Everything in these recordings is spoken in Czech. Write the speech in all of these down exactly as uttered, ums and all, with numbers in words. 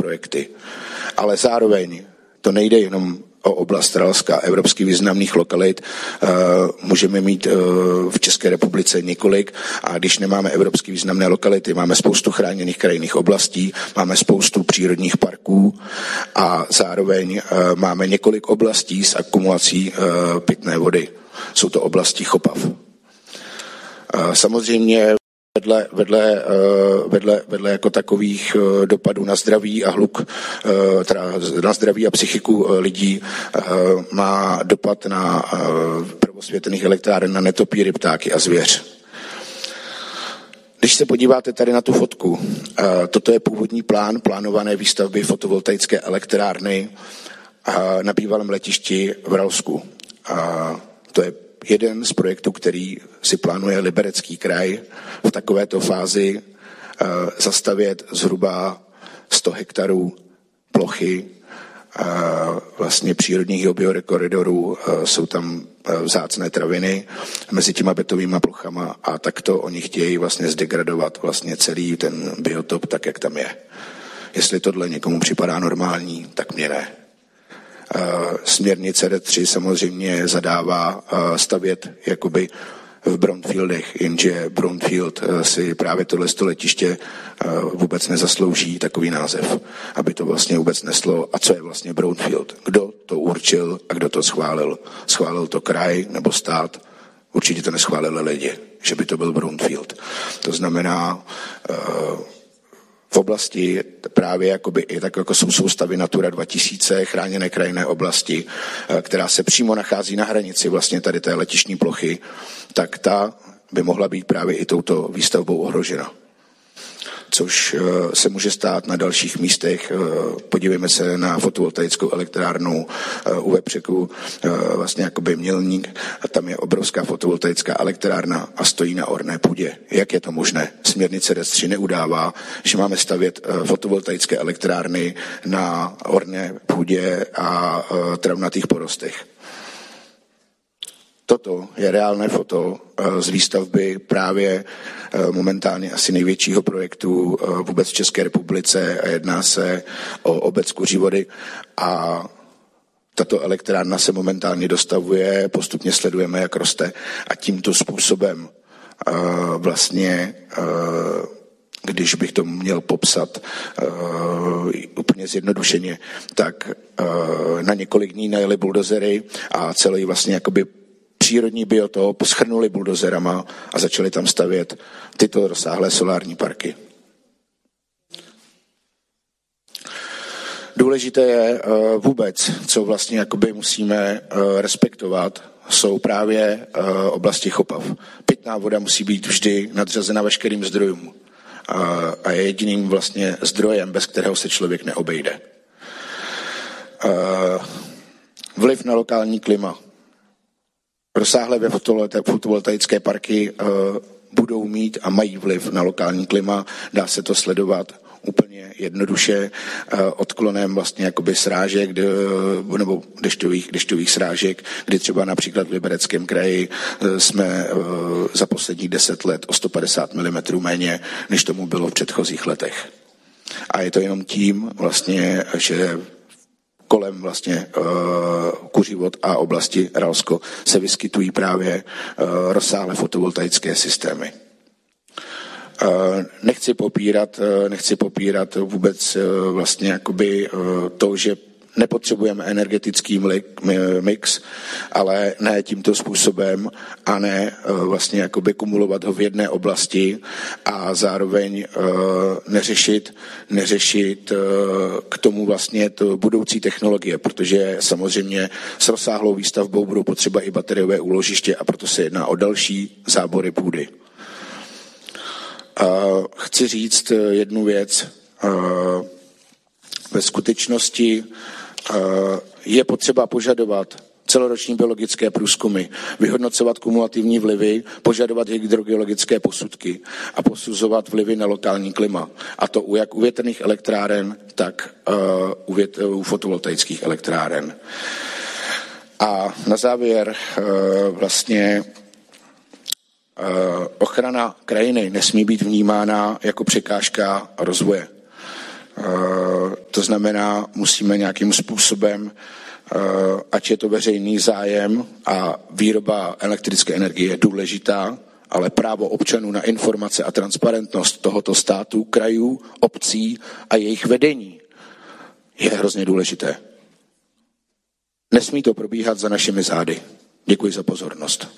projekty. Ale zároveň to nejde jenom o oblast Ralska. Evropsky významných lokalit uh, můžeme mít uh, v České republice několik a když nemáme evropsky významné lokality, máme spoustu chráněných krajinných oblastí, máme spoustu přírodních parků a zároveň uh, máme několik oblastí s akumulací uh, pitné vody. Jsou to oblasti Chopav. Uh, samozřejmě Vedle, vedle, vedle, vedle jako takových dopadů na zdraví a hluk, teda na zdraví a psychiku lidí má dopad na provoz větrných elektráren na netopíry, ptáky a zvěř. Když se podíváte tady na tu fotku, toto je původní plán plánované výstavby fotovoltaické elektrárny na bývalém letišti v Ralsku. To je jeden z projektů, který si plánuje Liberecký kraj v takovéto fázi uh, zastavět zhruba sto hektarů plochy uh, vlastně přírodních biokoridorů. Uh, jsou tam uh, vzácné traviny mezi těma betovými plochama a takto oni chtějí vlastně zdegradovat vlastně celý ten biotop tak, jak tam je. Jestli tohle někomu připadá normální, tak mě ne. Směrnice D tři samozřejmě zadává stavět jakoby v brownfieldech, jenže brownfield si právě tohle letiště vůbec nezaslouží takový název, aby to vlastně vůbec neslo. A co je vlastně brownfield? Kdo to určil a kdo to schválil? Schválil to kraj nebo stát? Určitě to neschválili lidi, že by to byl brownfield. To znamená, v oblasti právě jakoby i tak jako jsou soustavy Natura dva tisíce, chráněné krajinné oblasti, která se přímo nachází na hranici vlastně tady té letištní plochy, tak ta by mohla být právě i touto výstavbou ohrožena. Což se může stát na dalších místech. Podívejme se na fotovoltaickou elektrárnu u Vepřeku, vlastně jakoby Mělník, a tam je obrovská fotovoltaická elektrárna a stojí na orné půdě. Jak je to možné? Směrnice D tři neudává, že máme stavět fotovoltaické elektrárny na orné půdě a travnatých porostech. Toto je reálné foto z výstavby právě momentálně asi největšího projektu vůbec v České republice a jedná se o obec Kuřivody a tato elektrárna se momentálně dostavuje, postupně sledujeme, jak roste a tímto způsobem vlastně, když bych to měl popsat úplně zjednodušeně, tak na několik dní najeli buldozery a celý vlastně jakoby přírodní biotop schrnuli buldozerama a začali tam stavět tyto rozsáhlé solární parky. Důležité je uh, vůbec, co vlastně jakoby musíme uh, respektovat, jsou právě uh, oblasti Chopav. Pitná voda musí být vždy nadřazena veškerým zdrojům uh, a je jediným vlastně zdrojem, bez kterého se člověk neobejde. Uh, vliv na lokální klima. Rozsáhlé fotovoltaické parky uh, budou mít a mají vliv na lokální klima. Dá se to sledovat úplně jednoduše uh, odklonem vlastně jakoby srážek uh, nebo dešťových, dešťových srážek, kdy třeba například v Libereckém kraji uh, jsme uh, za posledních deset let o sto padesát milimetrů méně, než tomu bylo v předchozích letech. A je to jenom tím vlastně, že kolem vlastně uh, Kuřivod a oblasti Ralsko se vyskytují právě uh, rozsáhlé fotovoltaické systémy. Uh, nechci popírat, uh, nechci popírat vůbec uh, vlastně jakoby uh, to, že nepotřebujeme energetický mix, ale ne tímto způsobem a ne uh, vlastně jakoby kumulovat ho v jedné oblasti a zároveň uh, neřešit, neřešit uh, k tomu vlastně to budoucí technologie, protože samozřejmě s rozsáhlou výstavbou budou potřeba i bateriové úložiště a proto se jedná o další zábory půdy. Uh, chci říct jednu věc. Uh, ve skutečnosti je potřeba požadovat celoroční biologické průzkumy, vyhodnocovat kumulativní vlivy, požadovat hydrogeologické posudky a posuzovat vlivy na lokální klima. A to jak u větrných elektráren, tak u, vět, u fotovoltaických elektráren. A na závěr vlastně ochrana krajiny nesmí být vnímána jako překážka rozvoje. To znamená, musíme nějakým způsobem, ať je to veřejný zájem a výroba elektrické energie je důležitá, ale právo občanů na informace a transparentnost tohoto státu, krajů, obcí a jejich vedení je hrozně důležité. Nesmí to probíhat za našimi zády. Děkuji za pozornost.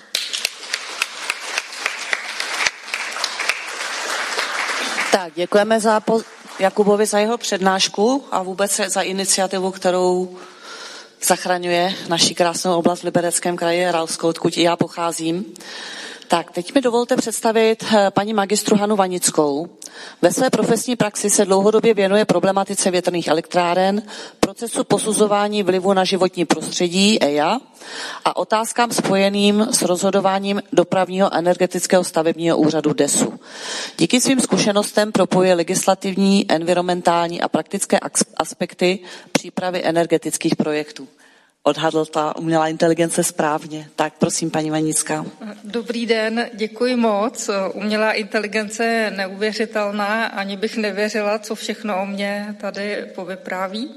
Tak, děkujeme za po- Jakubovi za jeho přednášku a vůbec za iniciativu, kterou zachraňuje naši krásnou oblast v Libereckém kraji, Ralsko, odkud i já pocházím. Tak, teď mi dovolte představit paní magistru Hanu Vanickou. Ve své profesní praxi se dlouhodobě věnuje problematice větrných elektráren, procesu posuzování vlivu na životní prostředí E I A a otázkám spojeným s rozhodováním dopravního energetického stavebního úřadu DESu. Díky svým zkušenostem propojuje legislativní, environmentální a praktické aspekty přípravy energetických projektů. Odhadl ta umělá inteligence správně. Tak prosím, paní Vanická. Dobrý den, děkuji moc. Umělá inteligence je neuvěřitelná, ani bych nevěřila, co všechno o mě tady povypráví.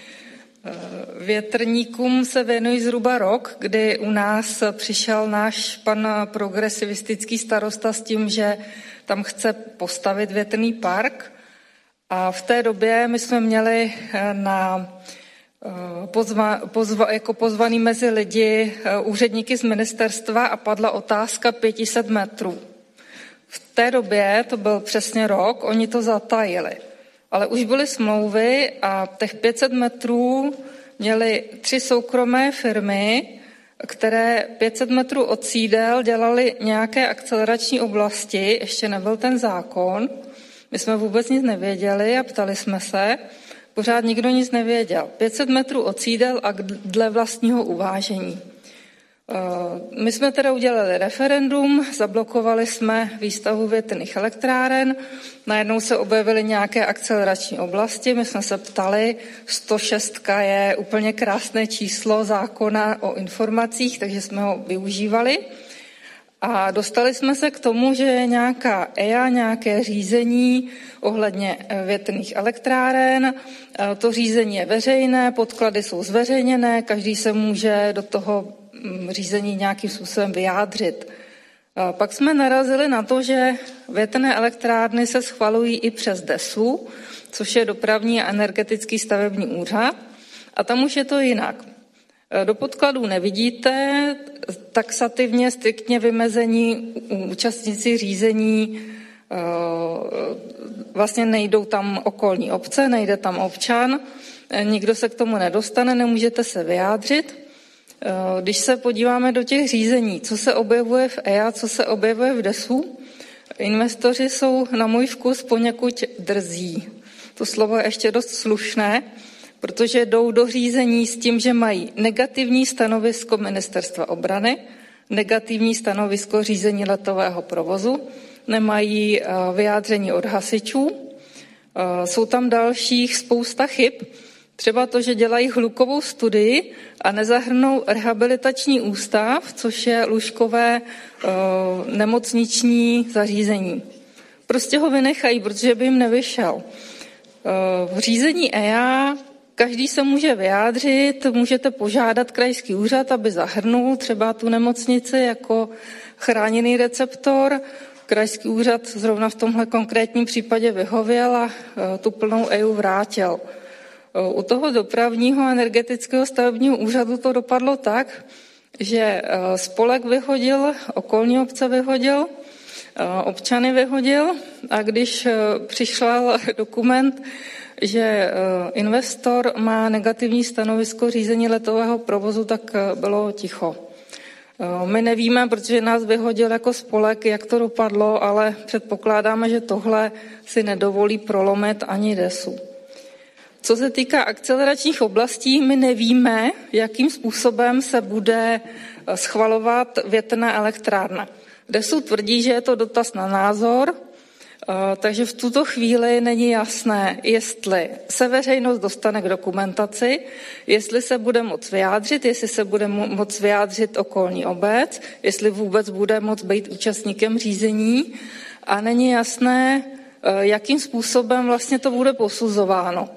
Větrníkům se věnuji zhruba rok, kdy u nás přišel náš pan progresivistický starosta s tím, že tam chce postavit větrný park. A v té době my jsme měli na Pozva, pozva, jako pozvaný mezi lidi úředníky z ministerstva a padla otázka pět set metrů. V té době, to byl přesně rok, oni to zatajili. Ale už byly smlouvy a těch pět set metrů měly tři soukromé firmy, které pět set metrů od sídel dělali nějaké akcelerační oblasti, ještě nebyl ten zákon. My jsme vůbec nic nevěděli a ptali jsme se, pořád nikdo nic nevěděl. pět set metrů od sídel a dle vlastního uvážení. My jsme teda udělali referendum, zablokovali jsme výstavbu větrných elektráren, najednou se objevily nějaké akcelerační oblasti, my jsme se ptali, sto šest je úplně krásné číslo zákona o informacích, takže jsme ho využívali. A dostali jsme se k tomu, že je nějaká E I A, nějaké řízení ohledně větrných elektráren. To řízení je veřejné, podklady jsou zveřejněné, každý se může do toho řízení nějakým způsobem vyjádřit. Pak jsme narazili na to, že větrné elektrárny se schvalují i přes DESu, což je dopravní a energetický stavební úřad. A tam už je to jinak. Do podkladů nevidíte, taxativně, striktně vymezení účastníci řízení, vlastně nejdou tam okolní obce, nejde tam občan, nikdo se k tomu nedostane, nemůžete se vyjádřit. Když se podíváme do těch řízení, co se objevuje v E I A, co se objevuje v DESu, investoři jsou na můj vkus poněkud drzí. To slovo je ještě dost slušné, protože jdou do řízení s tím, že mají negativní stanovisko Ministerstva obrany, negativní stanovisko řízení letového provozu, nemají vyjádření od hasičů. Jsou tam dalších spousta chyb, třeba to, že dělají hlukovou studii a nezahrnou rehabilitační ústav, což je lůžkové nemocniční zařízení. Prostě ho vynechají, protože by jim nevyšel. V řízení E I A každý se může vyjádřit, můžete požádat krajský úřad, aby zahrnul třeba tu nemocnici jako chráněný receptor. Krajský úřad zrovna v tomhle konkrétním případě vyhověl a tu plnou E I A vrátil. U toho dopravního energetického stavebního úřadu to dopadlo tak, že spolek vyhodil, okolní obce vyhodil, občany vyhodil a když přišel dokument, že investor má negativní stanovisko řízení letového provozu, tak bylo ticho. My nevíme, protože nás vyhodil jako spolek, jak to dopadlo, ale předpokládáme, že tohle si nedovolí prolomit ani DESu. Co se týká akceleračních oblastí, my nevíme, jakým způsobem se bude schvalovat větrná elektrárna. DESu tvrdí, že je to dotaz na názor, takže v tuto chvíli není jasné, jestli se veřejnost dostane k dokumentaci, jestli se bude moct vyjádřit, jestli se bude moct vyjádřit okolní obec, jestli vůbec bude moct být účastníkem řízení a není jasné, jakým způsobem vlastně to bude posuzováno.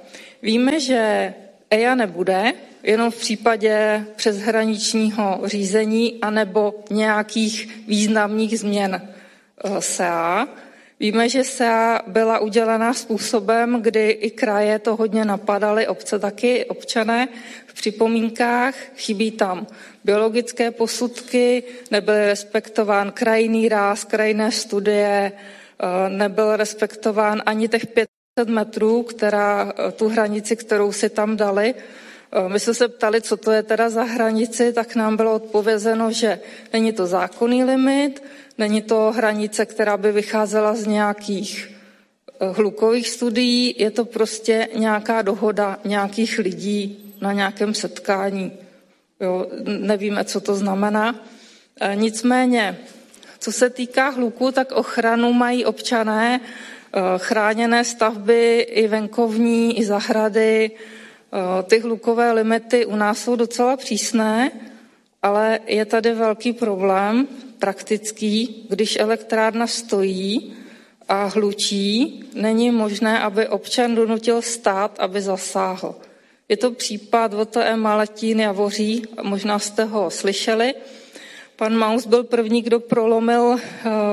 Víme, že E I A nebude, jenom v případě přeshraničního řízení anebo nějakých významných změn S E A. Víme, že S E A byla udělaná způsobem, kdy i kraje to hodně napadaly, obce taky, občané v připomínkách. Chybí tam biologické posudky, nebyl respektován krajinný ráz, krajinné studie, nebyl respektován ani těch pět set metrů, která, tu hranici, kterou si tam dali. My jsme se ptali, co to je teda za hranici, tak nám bylo odpovězeno, že není to zákonný limit, není to hranice, která by vycházela z nějakých hlukových studií, je to prostě nějaká dohoda nějakých lidí na nějakém setkání. Jo, nevíme, co to znamená. Nicméně, co se týká hluku, tak ochranu mají občané, chráněné stavby i venkovní, i zahrady. Ty hlukové limity u nás jsou docela přísné, ale je tady velký problém praktický, když elektrárna stojí a hlučí, není možné, aby občan donutil stát, aby zasáhl. Je to případ V T E Maletín Javoří, možná jste ho slyšeli. Pan Maus byl první, kdo prolomil uh,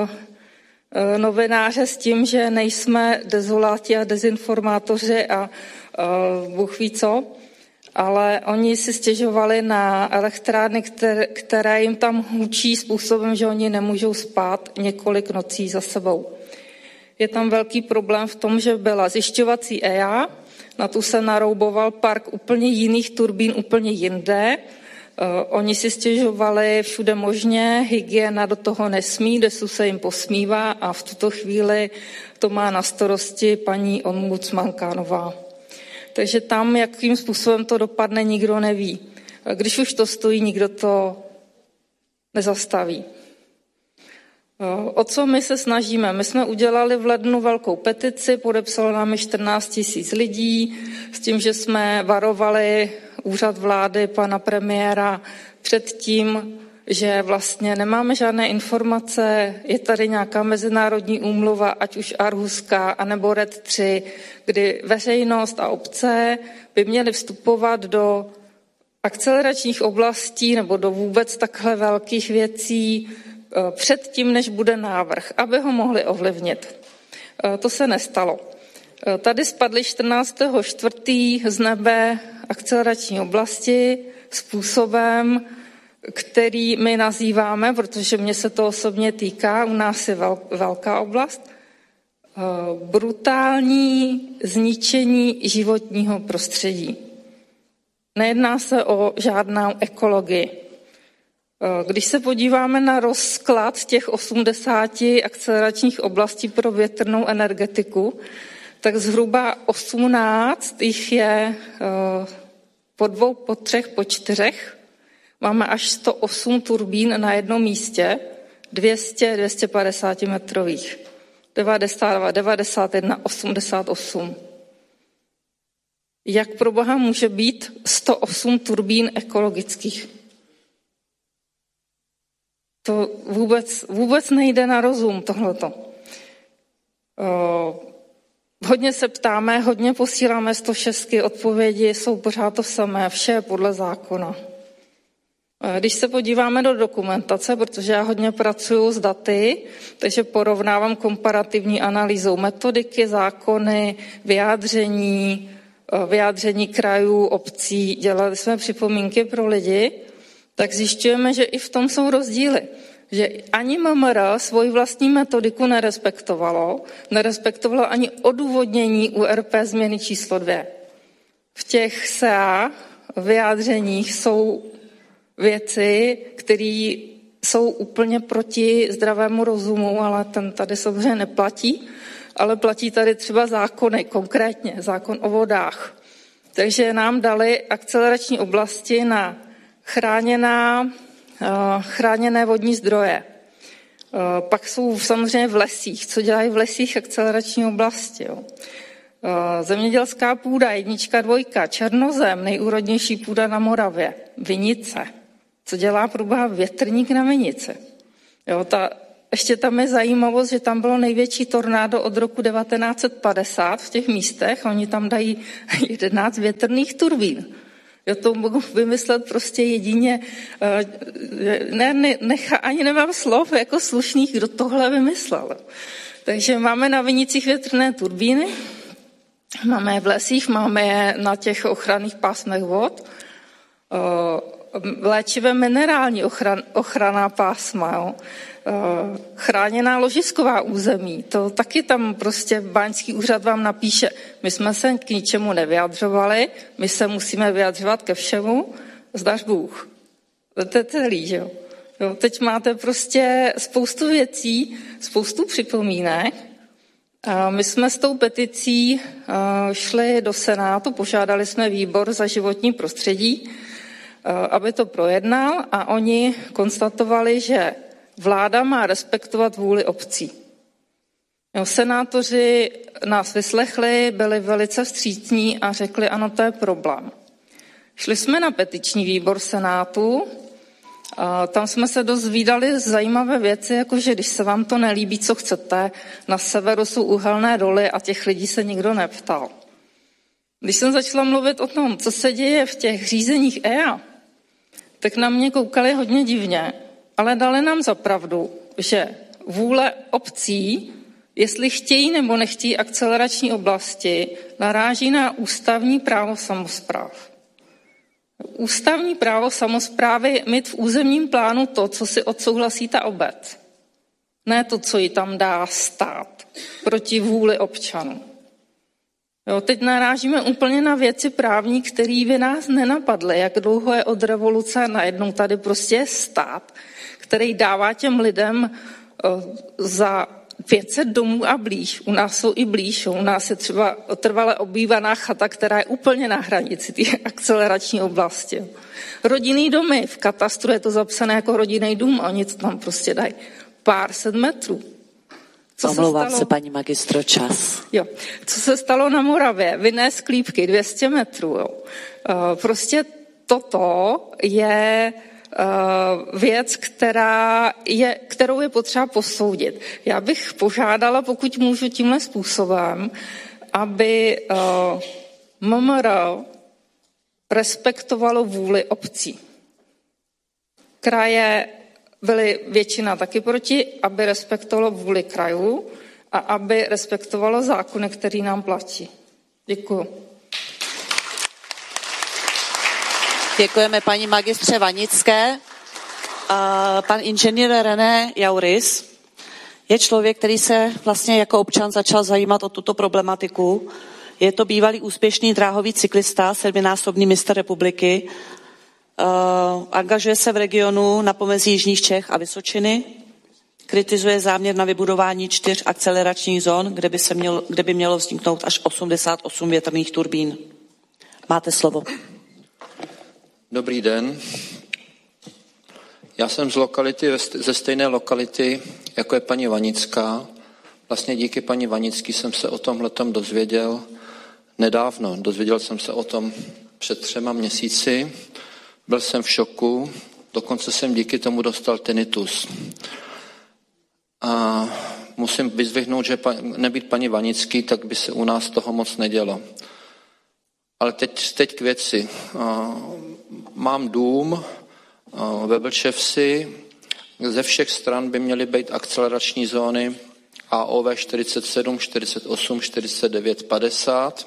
uh, novináře s tím, že nejsme dezoláti a dezinformátoři a uh, Bůh ví co, ale oni si stěžovali na elektrárny, které, které jim tam hlučí způsobem, že oni nemůžou spát několik nocí za sebou. Je tam velký problém v tom, že byla zjišťovací E I A, na tu se narouboval park úplně jiných turbín, úplně jinde. Oni si stěžovali všude možně, hygiena do toho nesmí, desu se jim posmívá a v tuto chvíli to má na starosti paní ombudsmanka nová. Takže tam, jakým způsobem to dopadne, nikdo neví. Když už to stojí, nikdo to nezastaví. O co my se snažíme? My jsme udělali v lednu velkou petici, podepsalo nám čtrnáct tisíc lidí, s tím, že jsme varovali úřad vlády, pana premiéra před tím, že vlastně nemáme žádné informace, je tady nějaká mezinárodní úmluva, ať už Aarhuská, anebo R E D tři, kdy veřejnost a obce by měly vstupovat do akceleračních oblastí nebo do vůbec takhle velkých věcí před tím, než bude návrh, aby ho mohli ovlivnit. To se nestalo. Tady spadly čtrnáctého čtvrtého z nebe akcelerační oblasti způsobem, který my nazýváme, protože mě se to osobně týká, u nás je velká oblast, brutální zničení životního prostředí. Nejedná se o žádnou ekologii. Když se podíváme na rozklad těch osmdesáti akceleračních oblastí pro větrnou energetiku, tak zhruba osmnáct jich je po dvou, po třech, po čtyřech. Máme až sto osm turbín na jednom místě, dvě stě, dvě stě padesát metrových. devadesát dva, devadesát jedna, osmdesát osm. Jak pro Boha může být sto osm turbín ekologických? To vůbec, vůbec nejde na rozum tohleto. Hodně se ptáme, hodně posíláme sto šest, odpovědi jsou pořád to samé, vše je podle zákona. Když se podíváme do dokumentace, protože já hodně pracuji s daty, takže porovnávám komparativní analýzou metodiky, zákony, vyjádření, vyjádření krajů, obcí, dělali jsme připomínky pro lidi, tak zjišťujeme, že i v tom jsou rozdíly. Že ani M M R svoji vlastní metodiku nerespektovalo, nerespektovalo ani odůvodnění U R P změny číslo dvě. V těch S E A vyjádřeních jsou věci, které jsou úplně proti zdravému rozumu, ale ten tady samozřejmě neplatí, ale platí tady třeba zákony, konkrétně zákon o vodách. Takže nám dali akcelerační oblasti na chráněná, chráněné vodní zdroje. Pak jsou samozřejmě v lesích. Co dělají v lesích akcelerační oblasti? Jo? Zemědělská půda, jednička, dvojka, černozem, nejúrodnější půda na Moravě, vinice. Co dělá průběh větrník na vinici? Jo, ta ještě tam je zajímavost, že tam bylo největší tornádo od roku devatenáct set padesát v těch místech. Oni tam dají jedenáct větrných turbín. Jo, to mohu vymyslet prostě jedině, ne, ne, necha, ani nemám slov jako slušných, kdo tohle vymyslel. Takže máme na vinicích větrné turbíny, máme je v lesích, máme je na těch ochranných pásmech vod, léčivé minerální ochran, ochranná pásma, jo. Chráněná ložisková území, to taky tam prostě báňský úřad vám napíše, my jsme se k ničemu nevyjadřovali, my se musíme vyjadřovat ke všemu, zdař Bůh. To je celý, že jo. Jo, teď máte prostě spoustu věcí, spoustu připomínek. A my jsme s tou peticí šli do Senátu, požádali jsme výbor za životní prostředí, aby to projednal, a oni konstatovali, že vláda má respektovat vůli obcí. Jo, senátoři nás vyslechli, byli velice vstřícní a řekli, ano, to je problém. Šli jsme na petiční výbor Senátu, a tam jsme se dozvídali zajímavé věci, jakože když se vám to nelíbí, co chcete, na severu jsou uhelné doly a těch lidí se nikdo neptal. Když jsem začala mluvit o tom, co se děje v těch řízeních E I A, tak na mě koukali hodně divně, ale dali nám za pravdu, že vůle obcí, jestli chtějí nebo nechtějí akcelerační oblasti, naráží na ústavní právo samospráv. Ústavní právo samosprávy mít v územním plánu to, co si odsouhlasí ta obec. Ne to, co jí tam dá stát proti vůli občanů. Jo, teď narážíme úplně na věci právní, které by nás nenapadly. Jak dlouho je od revoluce, najednou tady prostě je stát, který dává těm lidem uh, za pět set domů a blíž. U nás jsou i blíž. U nás je třeba trvale obývaná chata, která je úplně na hranici té akcelerační oblasti. Rodinný domy, v katastru je to zapsané jako rodinný dům, a oni to tam prostě dají pár set metrů. Omlouvám se, se, paní magistro, čas. Jo. Co se stalo na Moravě? Vinné sklípky, dvě stě metrů. Jo. Prostě toto je věc, která je, kterou je potřeba posoudit. Já bych požádala, pokud můžu tímhle způsobem, aby M M R respektovalo vůli obcí. Kraje byly většina taky proti, aby respektovalo vůli krajů a aby respektovalo zákony, který nám platí. Děkuju. Děkujeme paní magistře Vanické. Pan inženýr René Jauris je člověk, který se vlastně jako občan začal zajímat o tuto problematiku. Je to bývalý úspěšný dráhový cyklista, sedminásobný mistr republiky. Uh, angažuje se v regionu na pomezí Jižních Čech a Vysočiny, kritizuje záměr na vybudování čtyř akceleračních zón, kde by, se mělo, kde by mělo vzniknout až osmdesát osm větrných turbín. Máte slovo. Dobrý den. Já jsem z lokality, ze stejné lokality, jako je paní Vanická. Vlastně díky paní Vanický jsem se o tomhletom dozvěděl nedávno. Dozvěděl jsem se o tom před třema měsíci. Byl jsem v šoku, dokonce jsem díky tomu dostal tinnitus. A musím vyzvihnout, že nebýt paní Vanický, tak by se u nás toho moc nedělo. Ale teď, teď k věci. Mám dům ve Vlčevsi, ze všech stran by měly být akcelerační zóny A O V čtyřicet sedm, čtyřicet osm, čtyřicet devět, padesát.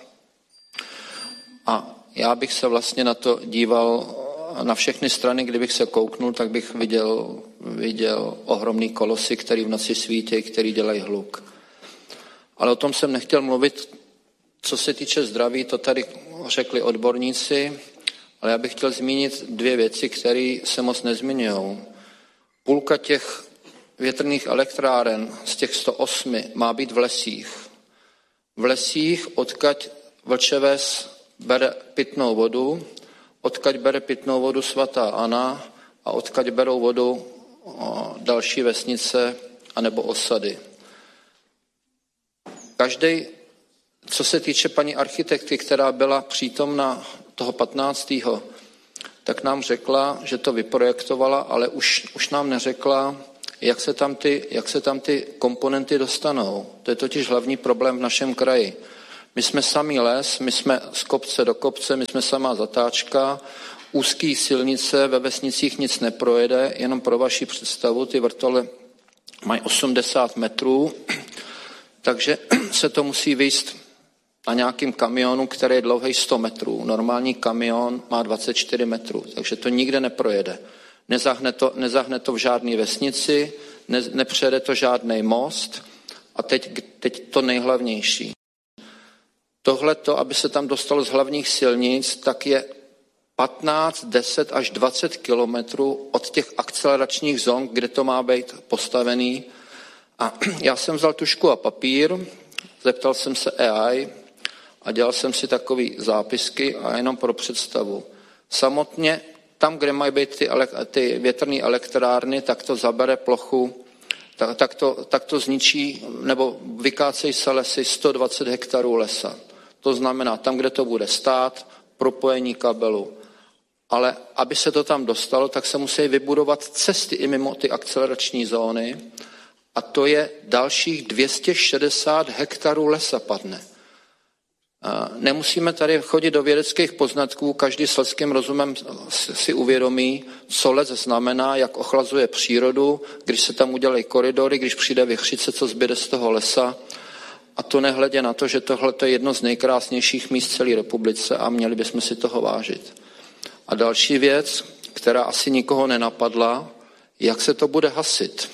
A já bych se vlastně na to díval na všechny strany, kdybych se kouknul, tak bych viděl, viděl ohromný kolosy, který v noci svítí, který dělají hluk. Ale o tom jsem nechtěl mluvit. Co se týče zdraví, to tady řekli odborníci, ale já bych chtěl zmínit dvě věci, které se moc nezmiňují. Půlka těch větrných elektráren z těch sto osm má být v lesích. V lesích, odkud Vlčeves bere pitnou vodu, odkud bere pitnou vodu svatá Anna a odkud berou vodu další vesnice anebo osady. Každý, co se týče paní architektky, která byla přítomna toho patnáctého tak nám řekla, že to vyprojektovala, ale už, už nám neřekla, jak se tam ty, jak se tam ty komponenty dostanou. To je totiž hlavní problém v našem kraji. My jsme samý les, my jsme z kopce do kopce, my jsme samá zatáčka, úzký silnice, ve vesnicích nic neprojede, jenom pro vaši představu, ty vrtole mají osmdesát metrů, takže se to musí vyjít na nějakým kamionu, který je dlouhý sto metrů. Normální kamion má dvacet čtyři metrů, takže to nikde neprojede. Nezahne to, nezahne to v žádné vesnici, ne, nepřejede to žádný most a teď, teď to nejhlavnější. Tohleto, aby se tam dostalo z hlavních silnic, tak je patnáct, deset až dvacet kilometrů od těch akceleračních zón, kde to má být postavený. A já jsem vzal tužku a papír, zeptal jsem se A I a dělal jsem si takový zápisky a jenom pro představu. Samotně tam, kde mají být ty, ty větrné elektrárny, tak to zabere plochu, tak, tak, to, tak to zničí, nebo vykácejí se lesy sto dvacet hektarů lesa. To znamená, tam, kde to bude stát, propojení kabelu. Ale aby se to tam dostalo, tak se musí vybudovat cesty i mimo ty akcelerační zóny a to je dalších dvě stě šedesát hektarů lesa padne. Nemusíme tady chodit do vědeckých poznatků, každý selským rozumem si uvědomí, co les znamená, jak ochlazuje přírodu, když se tam udělají koridory, když přijde vichřice, co zbyde z toho lesa. A to nehledě na to, že tohle je jedno z nejkrásnějších míst v celé republice a měli bychom si toho vážit. A další věc, která asi nikoho nenapadla, jak se to bude hasit.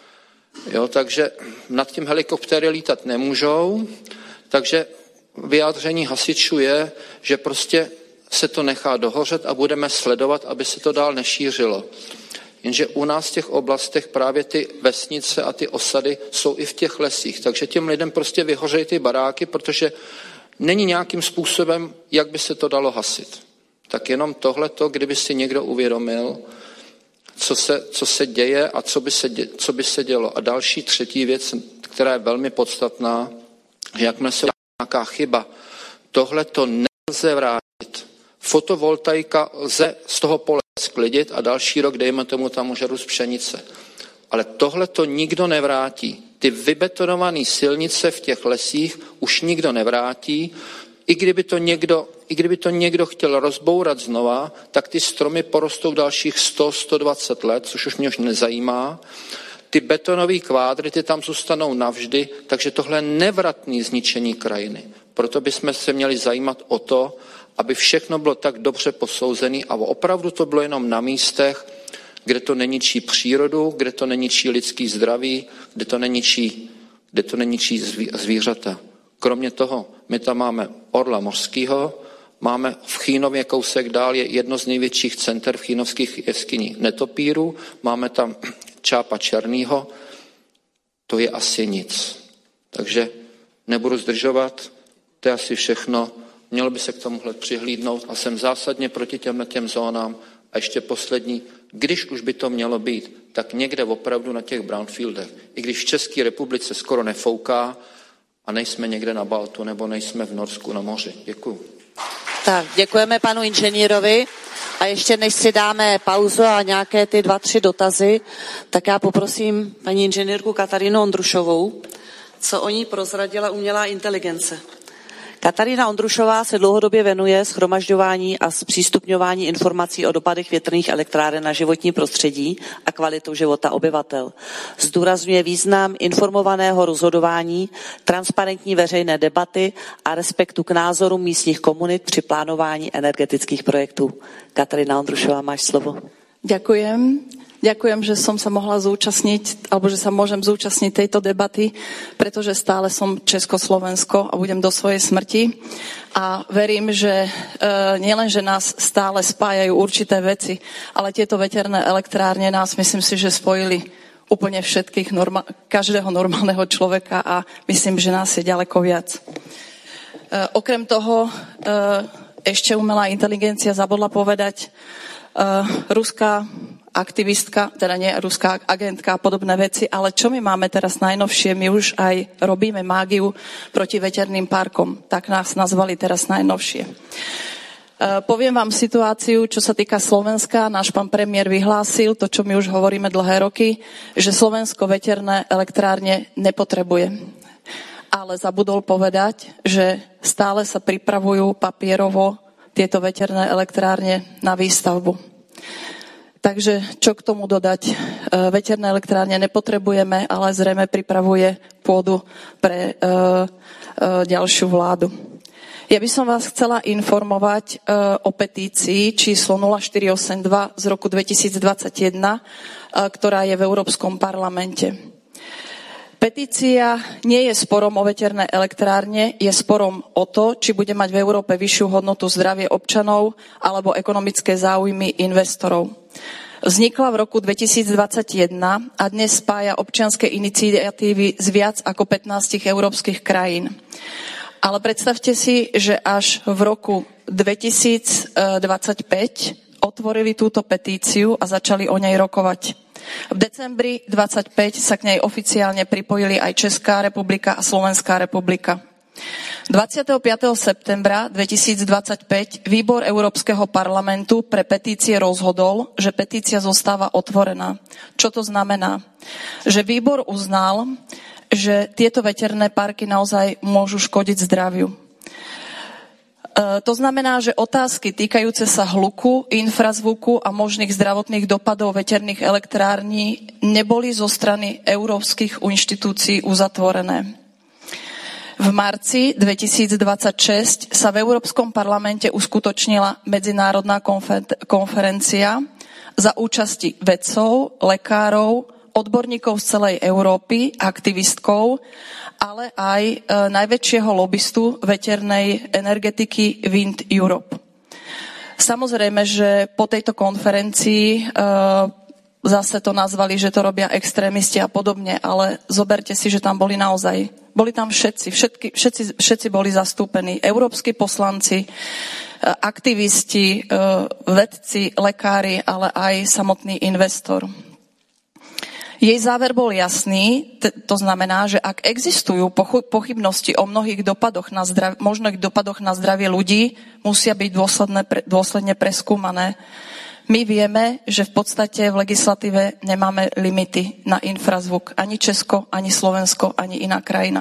Jo, takže nad tím helikoptéry lítat nemůžou, takže vyjádření hasičů je, že prostě se to nechá dohořet a budeme sledovat, aby se to dál nešířilo. Jenže u nás v těch oblastech právě ty vesnice a ty osady jsou i v těch lesích, takže těm lidem prostě vyhořejí ty baráky, protože není nějakým způsobem, jak by se to dalo hasit. Tak jenom tohleto, kdyby si někdo uvědomil, co se, co se děje a co by se, dě, co by se dělo. A další třetí věc, která je velmi podstatná, že jakmile se nějaká chyba, tohleto nelze vrátit. Fotovoltaika lze z toho pole sklidit a další rok, dejme tomu, tam může růst pšenice. Ale tohleto nikdo nevrátí. Ty vybetonované silnice v těch lesích už nikdo nevrátí. I kdyby to někdo, i kdyby to někdo chtěl rozbourat znova, tak ty stromy porostou dalších sto až sto dvacet let, což už mě už nezajímá. Ty betonové kvádry, ty tam zůstanou navždy, takže tohle je nevratné zničení krajiny. Proto bychom se měli zajímat o to, aby všechno bylo tak dobře posouzené a opravdu to bylo jenom na místech, kde to neničí přírodu, kde to neničí lidský zdraví, kde to neničí, kde to neničí zvířata. Kromě toho, my tam máme orla mořského, máme v Chýnově kousek dál je jedno z největších center v chýnovských jeskyní netopírů, máme tam čápa černýho, to je asi nic. Takže nebudu zdržovat, to je asi všechno. Mělo by se k tomuhle přihlídnout a jsem zásadně proti těmhle těm zónám. A ještě poslední, když už by to mělo být, tak někde opravdu na těch brownfieldech. I když v České republice skoro nefouká a nejsme někde na Baltu nebo nejsme v Norsku na moři. Děkuju. Tak, děkujeme panu inženýrovi. A ještě než si dáme pauzu a nějaké ty dva, tři dotazy, tak já poprosím paní inženýrku Katarínu Ondrušovou, co o ní prozradila umělá inteligence. Katarína Ondrušová se dlouhodobě věnuje shromažďování a zpřístupňování informací o dopadech větrných elektráren na životní prostředí a kvalitu života obyvatel. Zdůrazňuje význam informovaného rozhodování, transparentní veřejné debaty a respektu k názorům místních komunit při plánování energetických projektů. Katarína Ondrušová, máš slovo. Ďakujem. Ďakujem, že som sa mohla zúčastniť, alebo že sa môžem zúčastniť tejto debaty, pretože stále som Československo a budem do svojej smrti. A verím, že e, nielen, že nás stále spájajú určité veci, ale tieto veterné elektrárne nás, myslím si, že spojili úplne všetkých, norma- každého normálneho človeka a myslím, že nás je ďaleko viac. E, okrem toho, e, ešte umelá inteligencia zabudla povedať, Uh, ruská aktivistka, teda nie ruská agentka a podobné veci, ale čo my máme teraz najnovšie, my už aj robíme mágiu proti veterným parkom, tak nás nazvali teraz najnovšie. Poviem vám situáciu, čo sa týka Slovenska. Náš pán premiér vyhlásil to, čo my už hovoríme dlhé roky, že Slovensko veterné elektrárne nepotrebuje. Ale zabudol povedať, že stále sa pripravujú papierovo tieto veterné elektrárne na výstavbu. Takže čo k tomu dodať? Veterné elektrárne nepotrebujeme, ale zrejme pripravuje pôdu pre uh, uh, ďalšiu vládu. Ja by som vás chcela informovať uh, o petícii číslo nula štyri osem dva z roku dvetisícdvadsaťjeden, uh, ktorá je v Európskom parlamente. Petícia nie je sporom o veterné elektrárne, je sporom o to, či bude mať v Európe vyššiu hodnotu zdravie občanov alebo ekonomické záujmy investorov. Vznikla v roku dvetisícdvadsaťjeden a dnes spája občianske iniciatívy z viac ako pätnástich európskych krajín. Ale predstavte si, že až v roku dvetisícdvadsaťpäť otvorili túto petíciu a začali o nej rokovať. V decembri dvadsaťpäť sa k nej oficiálne pripojili aj Česká republika a Slovenská republika. dvadsiateho piateho septembra dvetisícdvadsaťpäť výbor Európskeho parlamentu pre petície rozhodol, že petícia zostáva otvorená. Čo to znamená? Že výbor uznal, že tieto veterné parky naozaj môžu škodiť zdraviu. To znamená, že otázky týkajúce sa hluku, infrazvuku a možných zdravotných dopadov veterných elektrární neboli zo strany európskych inštitúcií uzatvorené. V marci dvetisícdvadsaťšesť sa v Európskom parlamente uskutočnila medzinárodná konferencia za účasti vedcov, lekárov, odborníkov z celej Európy, aktivistkov, ale aj e, najväčšieho lobistu veternej energetiky Wind Europe. Samozrejme, že po tejto konferencii e, zase to nazvali, že to robia extrémisti a podobne, ale zoberte si, že tam boli naozaj, boli tam všetci, všetky, všetci, všetci boli zastúpení, európski poslanci, e, aktivisti, e, vedci, lekári, ale aj samotný investor. Jej záver bol jasný, to znamená, že ak existujú pochybnosti o mnohých dopadoch na zdravie, možných dopadoch na zdravie ľudí, musia byť dôsledne, dôsledne preskúmané. My vieme, že v podstate v legislatíve nemáme limity na infrazvuk. Ani Česko, ani Slovensko, ani iná krajina.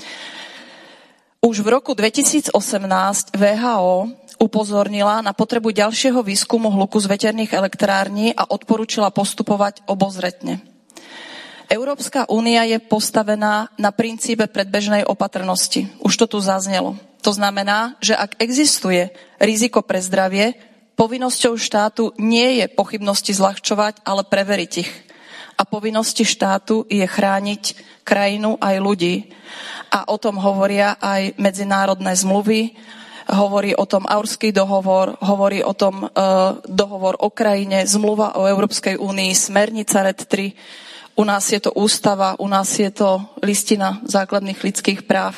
Už v roku dvetisícosemnásť vé há ó upozornila na potrebu ďalšieho výskumu hluku z veterných elektrární a odporúčila postupovať obozretne. Európska únia je postavená na princípe predbežnej opatrnosti. Už to tu zaznelo. To znamená, že ak existuje riziko pre zdravie, povinnosťou štátu nie je pochybnosti zľahčovať, ale preveriť ich. A povinnosti štátu je chrániť krajinu aj ľudí. A o tom hovoria aj medzinárodné zmluvy, hovorí o tom Aarhuský dohovor, hovorí o tom e, dohovor o krajine, zmluva o Európskej únii, smernica R E D tri. U nás je to ústava, u nás je to listina základných ľudských práv.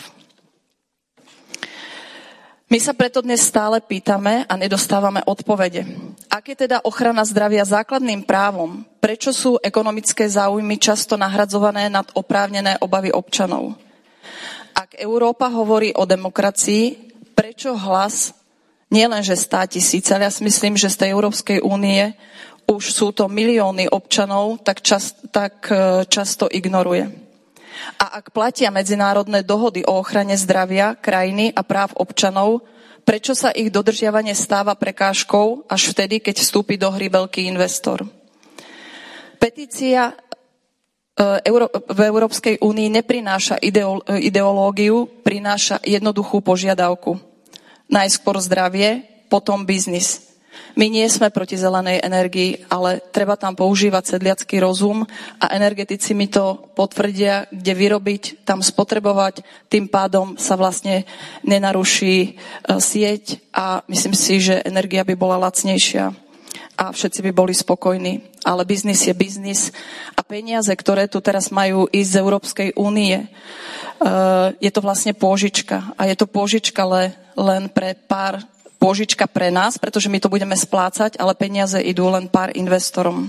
My sa preto dnes stále pýtame a nedostávame odpovede. Ak je teda ochrana zdravia základným právom, prečo sú ekonomické záujmy často nahradzované nad oprávnené obavy občanov? Ak Európa hovorí o demokracii, prečo hlas nielenže státisíc, ale ja si myslím, že z tej Európskej únie už sú to milióny občanov, tak, čas, tak často ignoruje. A ak platia medzinárodné dohody o ochrane zdravia, krajiny a práv občanov, prečo sa ich dodržiavanie stáva prekážkou až vtedy, keď vstúpi do hry veľký investor? Petícia v Európskej únii neprináša ideológiu, prináša jednoduchú požiadavku. Najskôr zdravie, potom biznis. My nie sme proti zelenej energii, ale treba tam používať sedliacky rozum a energetici mi to potvrdia, kde vyrobiť, tam spotrebovať, tým pádom sa vlastne nenaruší sieť a myslím si, že energia by bola lacnejšia a všetci by boli spokojní. Ale biznis je biznis a peniaze, ktoré tu teraz majú ísť z Európskej únie, je to vlastne pôžička a je to pôžička len pre pár pôžička pre nás, pretože my to budeme splácať, ale peniaze idú len pár investorom.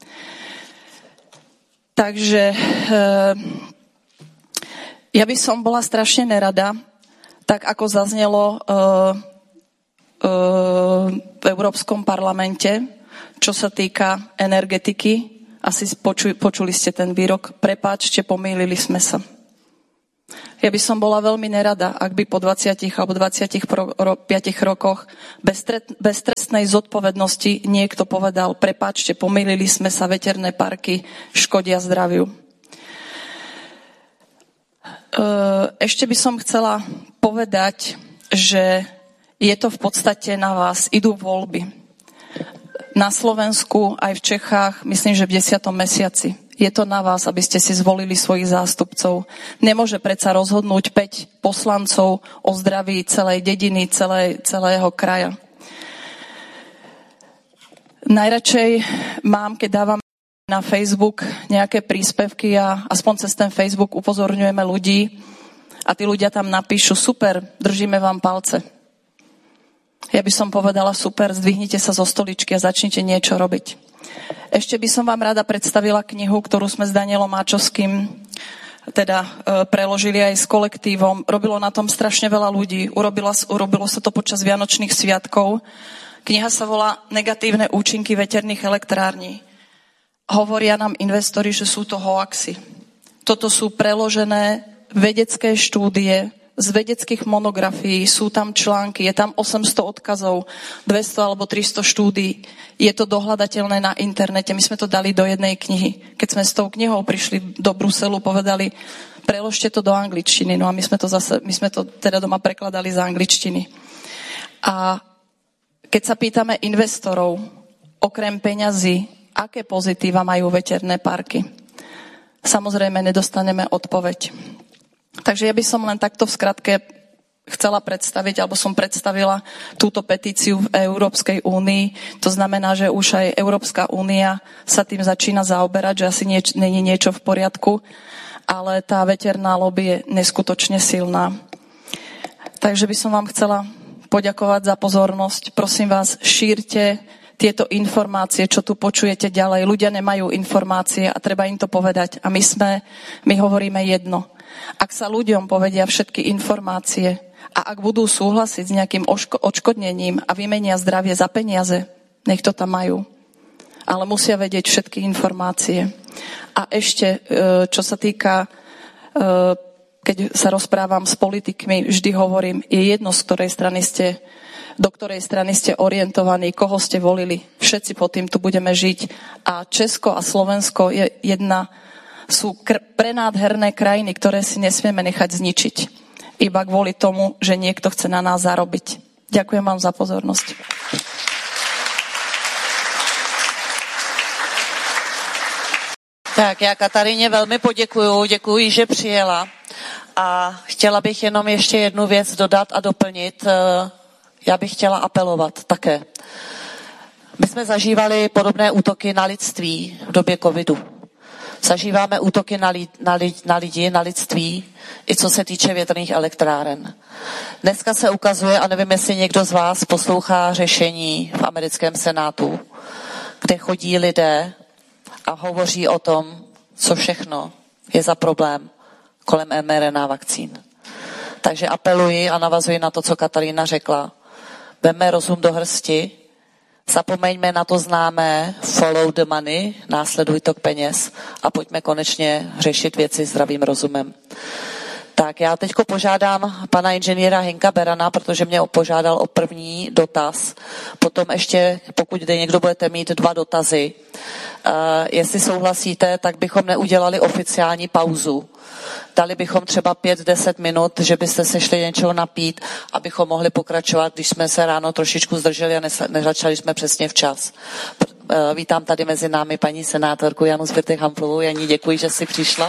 Takže ja by som bola strašne nerada, tak ako zaznelo Európskom parlamente, čo sa týka energetiky. Asi poču, počuli ste ten výrok, prepáčte, pomýlili sme sa. Ja by som bola veľmi nerada, ak by po dvadsiatich alebo dvadsiatich piatich rokoch bez, bez trestnej zodpovednosti niekto povedal, prepáčte, pomýlili sme sa, veterné parky škodia zdraviu. Ešte by som chcela povedať, že je to v podstate na vás, idú voľby. Na Slovensku, aj v Čechách, myslím, že v desiatom mesiaci. Je to na vás, aby ste si zvolili svojich zástupcov. Nemôže predsa rozhodnúť päť poslancov o zdraví celej dediny, celej, celého kraja. Najradšej mám, keď dávam na Facebook nejaké príspevky a aspoň cez ten Facebook upozorňujeme ľudí a tí ľudia tam napíšu, super, držíme vám palce. Ja by som povedala, super, zdvihnite sa zo stoličky a začnite niečo robiť. Ešte by som vám rada predstavila knihu, ktorú sme s Danielom Máčovským teda e, preložili aj s kolektívom. Robilo na tom strašne veľa ľudí. Urobilo, urobilo sa to počas Vianočných sviatkov. Kniha sa volá Negatívne účinky veterných elektrární. Hovoria nám investori, že sú to hoaxy. Toto sú preložené vedecké štúdie z vedeckých monografií, sú tam články, je tam osemsto odkazov, dvesto alebo tristo štúdií. Je to dohľadateľné na internete. My sme to dali do jednej knihy. Keď sme s tou knihou prišli do Bruselu, povedali, preložte to do angličtiny. No a my sme to zase, my sme to teda doma prekladali z angličtiny. A keď sa pýtame investorov, okrem peňazí, aké pozitíva majú veterné parky, samozrejme nedostaneme odpoveď. Takže ja by som len takto v skratke chcela predstaviť, alebo som predstavila túto petíciu v Európskej únii. To znamená, že už aj Európska únia sa tým začína zaoberať, že asi nieč, nie je niečo v poriadku, ale tá veterná lobby je neskutočne silná. Takže by som vám chcela poďakovať za pozornosť. Prosím vás, šírte tieto informácie, čo tu počujete ďalej. Ľudia nemajú informácie a treba im to povedať. A my sme, my hovoríme jedno. Ak sa ľuďom povedia všetky informácie a ak budú súhlasiť s nejakým oško- odškodnením a vymenia zdravie za peniaze, nech to tam majú. Ale musia vedieť všetky informácie. A ešte, čo sa týka, keď sa rozprávam s politikmi, vždy hovorím, je jedno, z ktorej strany ste, do ktorej strany ste orientovaní, koho ste volili. Všetci pod tým tu budeme žiť. A Česko a Slovensko je jedna sú kr- prenádherné krajiny, ktoré si nesmieme nechať zničiť. Iba kvôli tomu, že niekto chce na nás zarobiť. Ďakujem vám za pozornosť. Tak, já Kataríně velmi poděkuju, děkuji, že přijela. A chtěla bych jenom ještě jednu věc dodat a doplnit. Já bych chtěla apelovat také. My jsme zažívali podobné útoky na lidství v době covidu. Zažíváme útoky na, li, na, li, na lidi, na lidství, i co se týče větrných elektráren. Dneska se ukazuje, a nevím, jestli někdo z vás poslouchá řešení v americkém senátu, kde chodí lidé a hovoří o tom, co všechno je za problém kolem em er en á vakcín. Takže apeluji a navazuji na to, co Katarína řekla. Veme rozum do hrsti, zapomeňme na to známé follow the money, následuj tok peněz a pojďme konečně řešit věci zdravým rozumem. Tak já teďko požádám pana inženýra Hinka Berana, protože mě požádal o první dotaz. Potom ještě, pokud jde někdo, budete mít dva dotazy. Uh, jestli souhlasíte, tak bychom neudělali oficiální pauzu. Dali bychom třeba pět deset minut, že byste se šli něčeho napít, abychom mohli pokračovat, když jsme se ráno trošičku zdrželi a nezačali jsme přesně včas. Uh, vítám tady mezi námi paní senátorku Janu Zbytek-Hamplovou. Janí, děkuji, že jsi přišla.